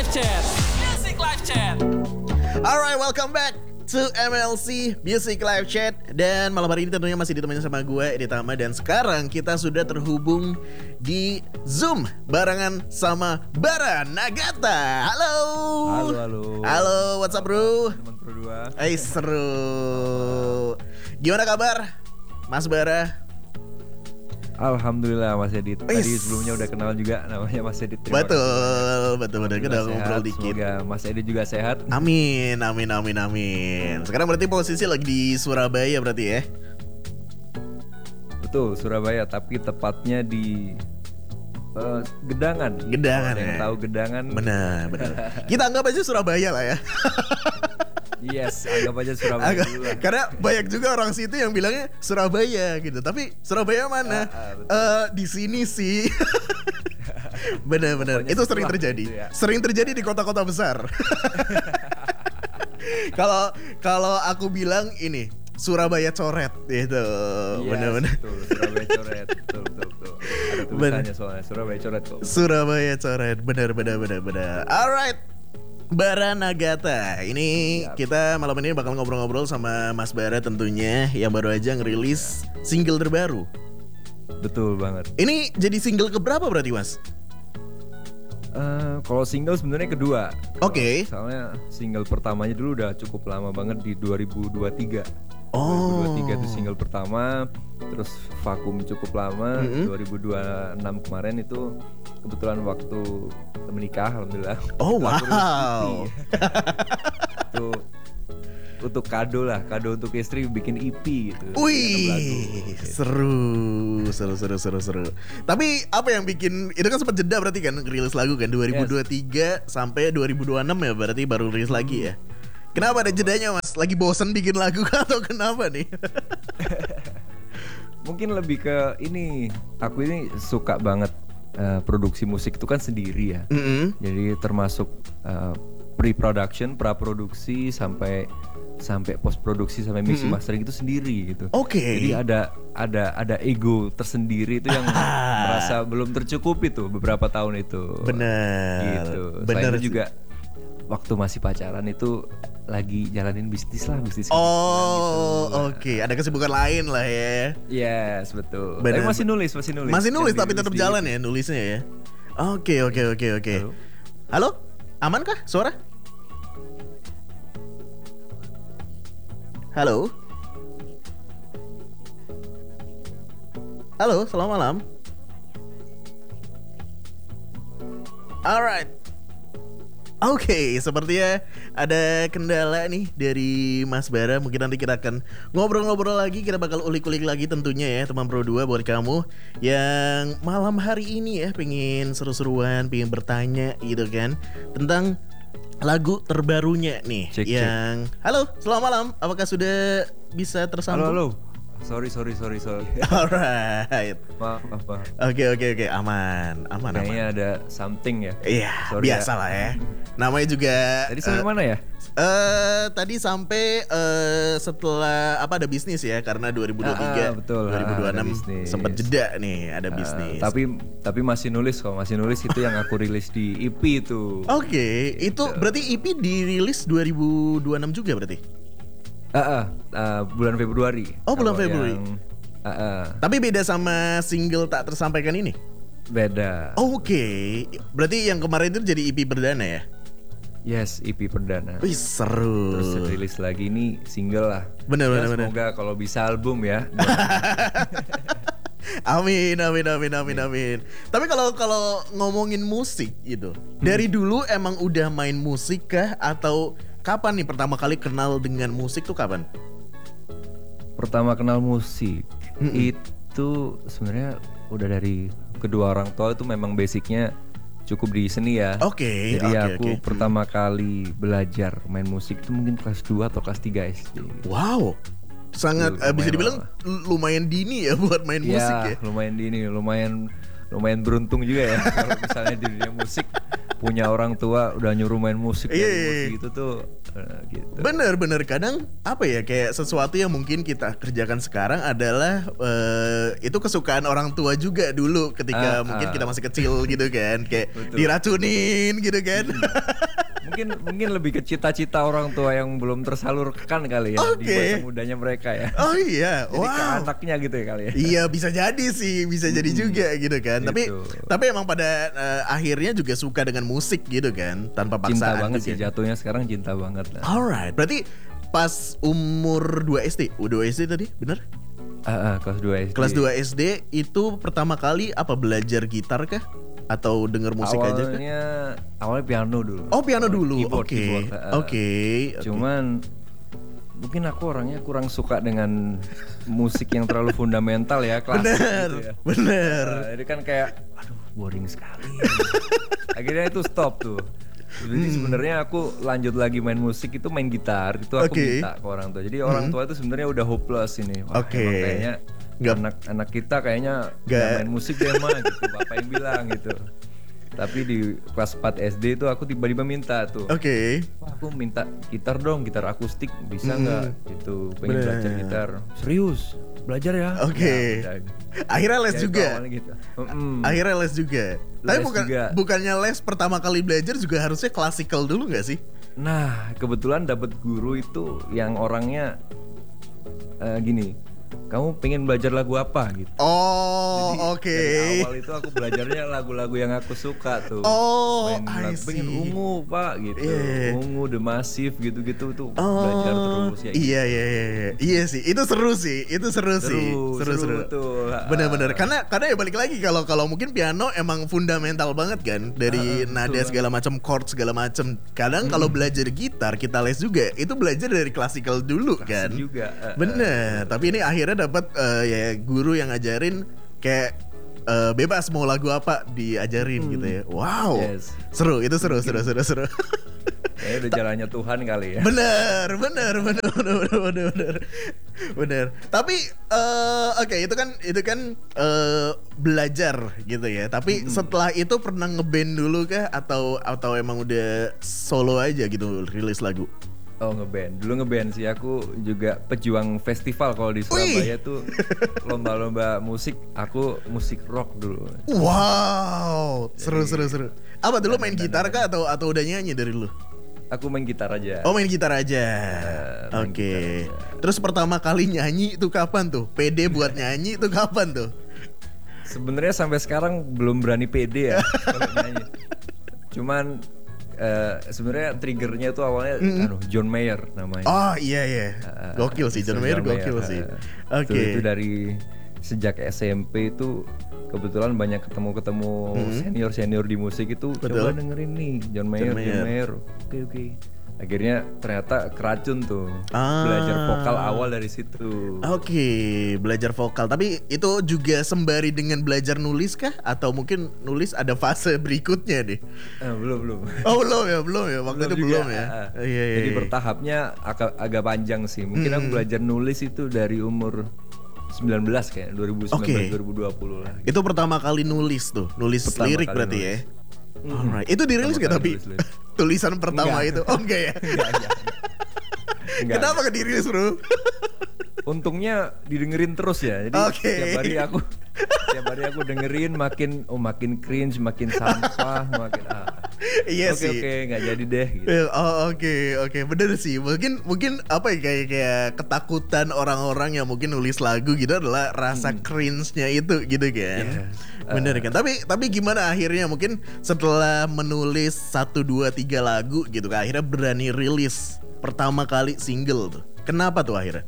Chat. Music Live Chat. Alright, welcome back to MLC Music Live Chat. Dan malam hari ini tentunya masih ditemani sama gue, Edi Tama. Dan sekarang kita sudah terhubung di Zoom barengan sama Bara Nagata. Halo. Halo, what's up bro? Teman Pro 2. Seru. Gimana kabar Mas Bara? Alhamdulillah Mas Edit. Tadi sebelumnya udah kenal juga, namanya Mas Edit. Betul. Kita udah ngobrol dikit. Semoga Mas Edit juga sehat. Amin. Sekarang berarti posisi lagi di Surabaya berarti ya? Betul, Surabaya, tapi tepatnya di Gedangan. Gedangan yang ya. tahu Gedangan. Benar. Kita anggap aja Surabaya lah ya. Yes, anggap aja Surabaya dulu lah. Karena banyak juga orang situ yang bilangnya Surabaya gitu. Tapi Surabaya mana? Di sini sih. Benar. Itu sering terjadi. Gitu ya. Sering terjadi di kota-kota besar. Kalau aku bilang ini Surabaya coret gitu. Yes, Benar. Betul, Surabaya coret. Betul. Ada tulisannya soalnya Surabaya coret kok. Surabaya coret. Benar. Alright. Bara Nagata. Ini kita malam ini bakal ngobrol-ngobrol sama Mas Bara tentunya, yang baru aja ngerilis single terbaru. Betul banget. Ini jadi single keberapa berarti Mas? Kalau single sebenarnya kedua. Oke. Soalnya single pertamanya dulu udah cukup lama banget di 2023. Oh. 2023 itu single pertama, terus vakum cukup lama. 2026 kemarin itu kebetulan waktu menikah, alhamdulillah. Oh Aku rilis wow. EP. Itu untuk kado untuk istri bikin EP gitu. Wih, seru. Tapi apa yang bikin itu kan sempat jeda berarti kan rilis lagu kan 2023 sampai 2026 ya, berarti baru rilis lagi ya. Kenapa ada jedanya Mas? Lagi bosen bikin lagu atau kenapa nih? Mungkin lebih ke ini, aku ini suka banget produksi musik itu kan sendiri ya. Jadi termasuk pre-production, praproduksi sampai post produksi sampai mixing mastering itu sendiri gitu. Oke. Jadi ada ego tersendiri itu yang merasa belum tercukupi tuh beberapa tahun itu. Bener. Gitu. Bener Selain itu juga waktu masih pacaran itu lagi jalanin bisnis. Oh, oke. Ada kesibukan lain lah ya. Yes, betul. Bener. Tapi masih nulis. Masih nulis Yang tapi tetap dirilis jalan ya nulisnya ya. Oke. Halo? Aman kah suara? Halo, selamat malam. Alright. Oke, sepertinya ada kendala nih dari Mas Bara. Mungkin nanti kita akan ngobrol-ngobrol lagi. Kita bakal ulik-ulik lagi tentunya ya, teman Pro 2, buat kamu yang malam hari ini ya pengen seru-seruan, pengen bertanya gitu kan tentang lagu terbarunya nih. Cek. Halo, selamat malam. Apakah sudah bisa tersambung? Halo. Sorry. Alright. Maaf. Oke. Aman. Kayaknya ada something ya. Iya, Sorry biasa lah ya. Namanya juga. Tadi sampai mana ya? Tadi sampai setelah ada bisnis ya, karena 2023, betul. 2026 sempat jeda nih, ada bisnis. Tapi masih nulis itu yang aku rilis di EP itu. Oke, itu berarti EP dirilis 2026 juga berarti? Bulan Februari. Oh, bulan Februari. Tapi beda sama single Tak Tersampaikan ini? Beda. Oke. Berarti yang kemarin itu jadi EP perdana ya? Yes, EP perdana. Wih, seru. Terus rilis lagi ini single lah. Bener. Semoga kalau bisa album ya. Amin. Tapi kalau ngomongin musik gitu, dari dulu emang udah main musik kah? Atau kapan nih pertama kali kenal dengan musik tuh kapan? Pertama kenal musik itu sebenarnya udah dari kedua orang tua, itu memang basicnya cukup di seni ya. Oke. Jadi aku pertama kali belajar main musik itu mungkin kelas 2 atau kelas 3 SD. Wow. Sangat bisa dibilang lumayan dini ya buat main musik ya. Lumayan dini, lumayan beruntung juga ya kalau misalnya di dunia musik punya orang tua udah nyuruh main musik. Musik itu tuh gitu. Bener kadang apa ya, kayak sesuatu yang mungkin kita kerjakan sekarang adalah itu kesukaan orang tua juga dulu ketika mungkin kita masih kecil gitu kan, kayak Betul. diracunin gitu kan. Mungkin lebih ke cita-cita orang tua yang belum tersalurkan kali ya di masa mudanya mereka ya. Oh iya, Jadi ke wow. anaknya gitu ya kali ya. Iya bisa jadi sih, bisa jadi juga gitu kan. Gitu. Tapi emang pada akhirnya juga suka dengan musik gitu kan, tanpa Cinta paksaan. banget juga. sih jatuhnya sekarang, cinta banget lah. Alright, berarti pas umur 2 SD, 2 SD tadi, bener? Kelas 2 SD. Kelas 2 SD itu pertama kali apa, belajar gitar kah? Atau denger musik aja kah? Awalnya piano dulu. Oh piano dulu, Keyboard, oke. keyboard. Oke. Cuman mungkin aku orangnya kurang suka dengan musik yang terlalu fundamental ya, klasik Bener, gitu ya. bener. Jadi kan kayak, aduh boring sekali. Akhirnya itu stop tuh. Jadi sebenarnya aku lanjut lagi main musik itu main gitar, itu aku Oke. minta ke orang tua. Jadi orang tua itu sebenarnya udah hopeless ini. Wah, Oke. emang kayaknya anak kita kayaknya nggak main musik deh mah gitu, bapak yang bilang gitu. Tapi di kelas 4 SD itu aku tiba-tiba minta tuh. Oke. Wah, aku minta gitar dong, gitar akustik bisa nggak? Gitu, pengen Bener. belajar gitar. Serius, belajar ya? Oke. Ya, udah. Akhirnya les Ya, itu juga. awalnya gitu. Akhirnya les juga. Tapi Les juga. bukannya les pertama kali belajar juga harusnya klasikal dulu nggak sih? Nah, kebetulan dapet guru itu yang orangnya gini. Kamu pengen belajar lagu apa gitu? Oh, Jadi, oke. Dari awal itu aku belajarnya lagu-lagu yang aku suka tuh. Oh, Main I lagu, pengen see. Ungu pak gitu, Yeah. Ungu, The Massive gitu-gitu tuh Oh, belajar terus ya. iya iya iya iya sih, itu seru sih, itu seru sih, Seru betul. Bener-bener, karena ya balik lagi kalau mungkin piano emang fundamental banget kan, dari nada betul. segala macam, chord segala macam. Kadang kalau belajar gitar kita les juga, itu belajar dari klasikal dulu kan. juga. Bener, tapi ini akhirnya dapat ya guru yang ngajarin kayak bebas mau lagu apa diajarin gitu ya. Wow, Yes. seru, itu seru. Kayaknya udah jalannya Tuhan kali ya. Bener. Tapi oke, itu kan belajar gitu ya. Tapi setelah itu pernah ngeband dulu kah atau emang udah solo aja gitu rilis lagu? Oh dulu ngeband sih, aku juga pejuang festival kalau di Surabaya tuh lomba-lomba musik, aku musik rock dulu. Wow, seru. Apa dulu main gitar kah atau udah nyanyi dari dulu? Aku main gitar aja. Oh main gitar aja. main Oke. gitar aja. Terus pertama kali nyanyi itu kapan tuh? Pede buat nyanyi itu kapan tuh? Sebenarnya sampai sekarang belum berani pede ya kalau nyanyi. Cuman sebenarnya triggernya tuh awalnya John Mayer namanya. Oh iya. Gokil sih, John Mayer gokil sih. Oke. Itu dari sejak SMP itu kebetulan banyak ketemu senior di musik itu. Betul. Coba dengerin nih John Mayer. Oke. Akhirnya ternyata keracun tuh. Belajar vokal awal dari situ. Oke, belajar vokal. Tapi itu juga sembari dengan belajar nulis kah? Atau mungkin nulis ada fase berikutnya deh? Belum. Oh belum ya. Waktu itu juga. belum ya. Iya. Jadi bertahapnya agak panjang sih. Mungkin aku belajar nulis itu dari umur 19 kayak 2019 2020 lah. Itu pertama kali nulis tuh, nulis Pertama lirik kali berarti nulis. ya. Alright. Itu dirilis Pertama gak tapi kali nulis. tulisan pertama Enggak. itu? Oh enggak ya. Enggak. Kenapa gak dirilis bro? Untungnya didengerin terus ya. Jadi Oke. tiap hari aku dengerin makin cringe, makin sampah, makin Iya sih. Oke, nggak jadi deh gitu. Oh oke, bener sih. Mungkin apa ya, kayak ketakutan orang-orang yang mungkin nulis lagu gitu adalah rasa cringe-nya itu gitu kan. Yes. Bener kan. Tapi gimana akhirnya mungkin setelah menulis 1 2 3 lagu gitu kan, akhirnya berani rilis pertama kali single tuh. Kenapa tuh akhirnya?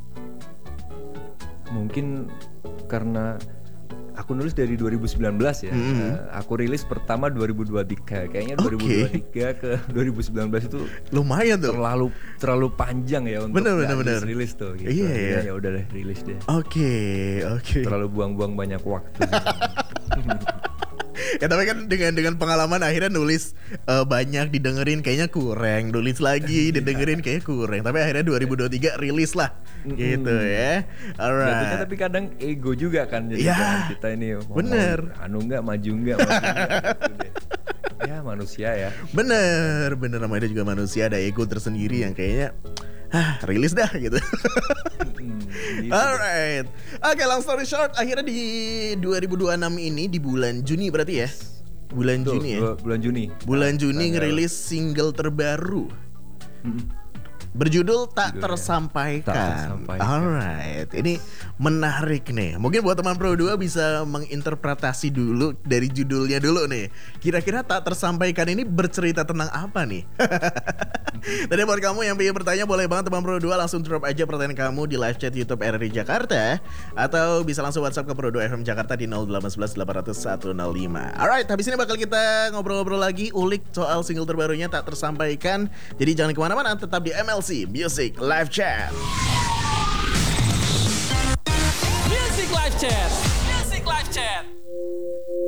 Mungkin karena aku nulis dari 2019 ya. Aku rilis pertama 2023. Kayaknya 2023 ke 2019 itu Lumayan tuh. terlalu panjang ya untuk Bener. rilis tuh gitu. Iya, Akhirnya iya. Ya udah deh rilis deh. Oke. Terlalu buang-buang banyak waktu. Ya tapi kan dengan pengalaman akhirnya nulis banyak didengerin kayaknya kurang, nulis lagi didengerin kayaknya kurang, tapi akhirnya 2023 rilis lah gitu ya. Jatuhnya Alright. tapi kadang ego juga kan jadi Ya, kan kita ini bener. maju nggak gitu deh. Ya manusia ya. Bener namanya juga manusia, ada ego tersendiri yang kayaknya rilis dah gitu. Gitu. Alright. Oke, long story short, akhirnya di 2026 ini di bulan Juni berarti ya. Bulan Betul, Juni ya. Bulan Juni. Bulan Juni Tanggal- ngerilis single terbaru. Mm-mm. Berjudul Tak Judulnya Tersampaikan. Tak Tersampaikan. Alright, ini menarik nih. Mungkin buat teman Pro 2 bisa menginterpretasi dulu dari judulnya dulu nih. Kira-kira Tak Tersampaikan ini bercerita tentang apa nih? Dan buat kamu yang ingin bertanya, boleh banget teman Pro 2 langsung drop aja pertanyaan kamu di live chat YouTube RRI Jakarta, atau bisa langsung WhatsApp ke Pro 2 FM Jakarta di 0811 800 105. Alright, habis ini bakal kita ngobrol-ngobrol lagi, ulik soal single terbarunya Tak Tersampaikan. Jadi jangan kemana-mana, tetap di MLC Music Live Chat. Music Live Chat.